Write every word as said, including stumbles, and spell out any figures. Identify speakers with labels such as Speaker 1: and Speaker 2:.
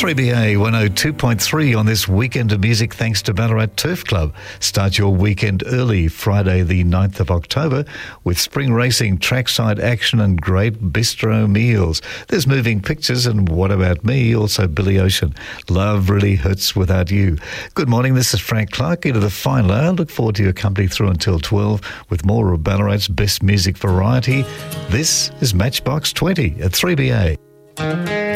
Speaker 1: three B A one oh two point three on this weekend of music thanks to Ballarat Turf Club. Start your weekend early, Friday the ninth of October, with spring racing, trackside action and great bistro meals. There's moving pictures and What About Me, also Billy Ocean. Love Really Hurts Without You. Good morning, this is Frank Clark into the final hour. Look forward to your company through until twelve with more of Ballarat's best music variety. This is Matchbox twenty at three B A.